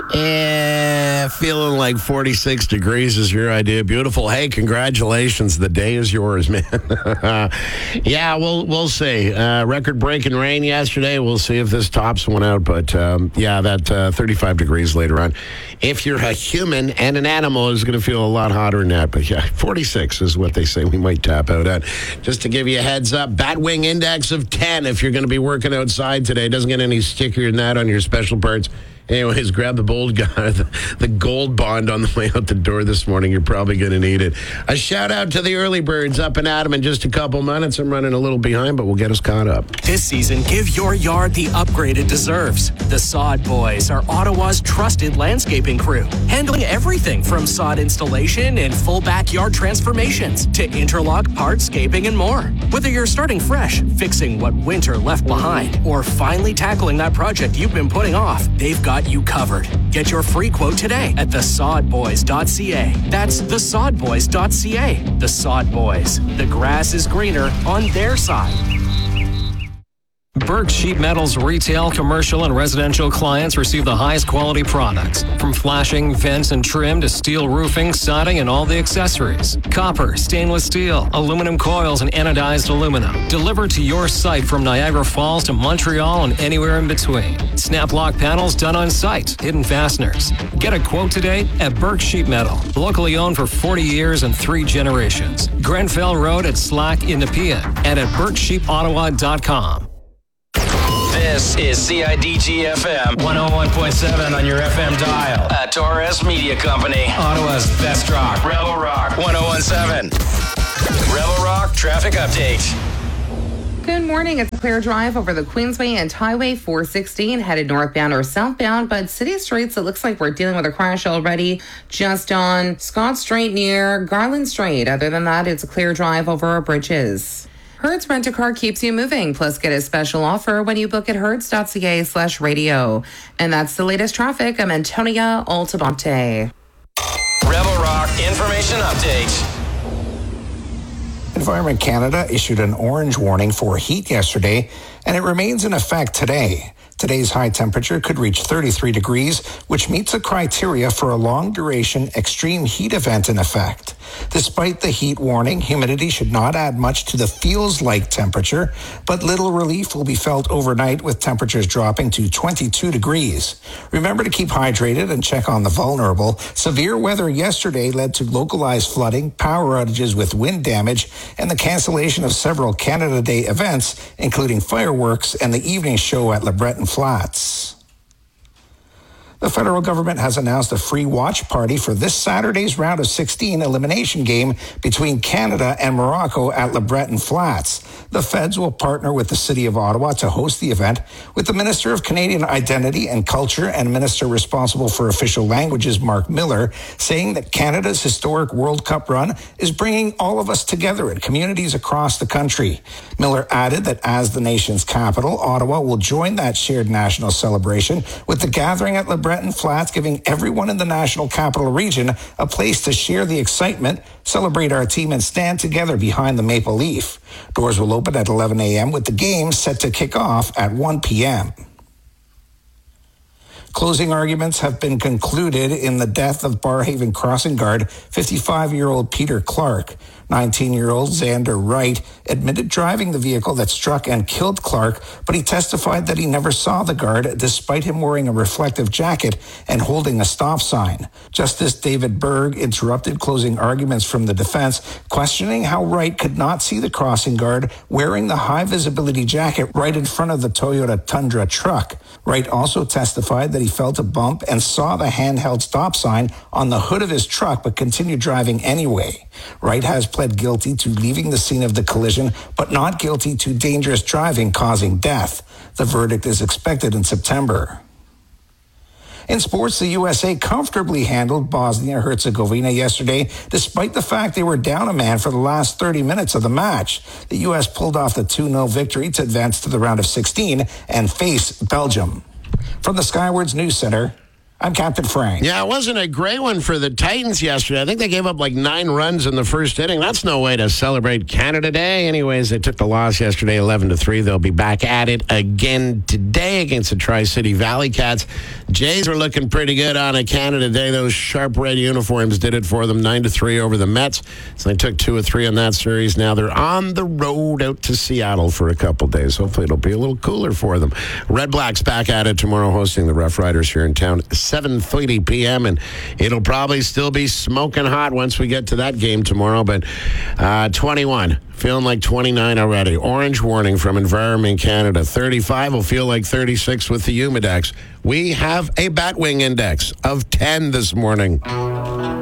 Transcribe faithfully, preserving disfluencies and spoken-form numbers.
Eh, feeling like forty-six degrees is your idea. Beautiful. Hey, congratulations. The day is yours, man. yeah, we'll we'll see. Uh, record-breaking rain yesterday. We'll see if this tops one out. But, um, yeah, that uh, thirty-five degrees later on. If you're a human and an animal, it's going to feel a lot hotter than that. But, yeah, forty-six is what they say we might tap out at. Just to give you a heads up, bat wing index of ten if you're going to be working outside today. Doesn't get any stickier than that on your special parts. Anyways, grab the bold guy, the, the gold bond on the way out the door this morning. You're probably going to need it. A shout out to the early birds up and at 'em in just a couple minutes. I'm running a little behind, but we'll get us caught up. This season, give your yard the upgrade it deserves. The Sod Boys are Ottawa's trusted landscaping crew, handling everything from sod installation and full backyard transformations to interlock, hardscaping, and more. Whether you're starting fresh, fixing what winter left behind, or finally tackling that project you've been putting off, they've got you covered. Get your free quote today at the sod boys dot c a. That's the sod boys dot c a. The Sod Boys. The grass is greener on their side. Burke Sheet Metal's retail, commercial, and residential clients receive the highest quality products. From flashing, vents, and trim to steel roofing, siding, and all the accessories. Copper, stainless steel, aluminum coils, and anodized aluminum. Delivered to your site from Niagara Falls to Montreal and anywhere in between. Snap lock panels done on site. Hidden fasteners. Get a quote today at Burke Sheet Metal. Locally owned for forty years and three generations. Grenfell Road at Slack in Nepean and at burke sheep ottawa dot com. This is C I D G F M one oh one point seven on your F M dial. A Torres Media Company. Ottawa's best rock. Rebel Rock one oh one point seven. Rebel Rock traffic update. Good morning. It's a clear drive over the Queensway and Highway four sixteen headed northbound or southbound, but city streets, it looks like we're dealing with a crash already just on Scott Street near Garland Street. Other than that, it's a clear drive over our bridges. Hertz Rent-A-Car keeps you moving. Plus, get a special offer when you book at hertz dot c a slash radio. And that's the latest traffic. I'm Antonia Altamonte. Rebel Rock Information Update. Environment Canada issued an orange warning for heat yesterday, and it remains in effect today. Today's high temperature could reach thirty-three degrees, which meets the criteria for a long-duration extreme heat event in effect. Despite the heat warning, humidity should not add much to the feels-like temperature, but little relief will be felt overnight with temperatures dropping to twenty-two degrees. Remember to keep hydrated and check on the vulnerable. Severe weather yesterday led to localized flooding, power outages with wind damage, and the cancellation of several Canada Day events, including fireworks and the evening show at LeBreton Flats. The federal government has announced a free watch party for this Saturday's round of sixteen elimination game between Canada and Morocco at LeBreton Flats. The feds will partner with the City of Ottawa to host the event, with the Minister of Canadian Identity and Culture and Minister responsible for official languages, Mark Miller, saying that Canada's historic World Cup run is bringing all of us together in communities across the country. Miller added that as the nation's capital, Ottawa will join that shared national celebration with the gathering at LeBreton Breton Flats, giving everyone in the National Capital Region a place to share the excitement, celebrate our team, and stand together behind the Maple Leaf. Doors will open at eleven a.m. with the game set to kick off at one p.m. Closing arguments have been concluded in the death of Barrhaven crossing guard fifty-five-year-old Peter Clark. nineteen-year-old Xander Wright admitted driving the vehicle that struck and killed Clark, but he testified that he never saw the guard despite him wearing a reflective jacket and holding a stop sign. Justice David Berg interrupted closing arguments from the defense, questioning how Wright could not see the crossing guard wearing the high-visibility jacket right in front of the Toyota Tundra truck. Wright also testified that he felt a bump and saw the handheld stop sign on the hood of his truck, but continued driving anyway. Wright has pled guilty to leaving the scene of the collision, but not guilty to dangerous driving causing death. The verdict is expected in September. In sports, the U S A comfortably handled Bosnia-Herzegovina yesterday, despite the fact they were down a man for the last thirty minutes of the match. The U S pulled off the two nil victory to advance to the round of sixteen and face Belgium. From the Skywards News Center, I'm Captain Frank. Yeah, it wasn't a great one for the Titans yesterday. I think they gave up like nine runs in the first inning. That's no way to celebrate Canada Day. Anyways, they took the loss yesterday, eleven to three. They'll be back at it again today against the Tri-City Valley Cats. Jays are looking pretty good on a Canada Day. Those sharp red uniforms did it for them, nine to three over the Mets. So they took two or three in that series. Now they're on the road out to Seattle for a couple days. Hopefully it'll be a little cooler for them. Red Blacks back at it tomorrow, hosting the Rough Riders here in town, seven thirty p.m., and it'll probably still be smoking hot once we get to that game tomorrow, but uh, twenty-one, feeling like twenty-nine already. Orange warning from Environment Canada. thirty-five will feel like thirty-six with the Humidex. We have a Batwing index of ten this morning.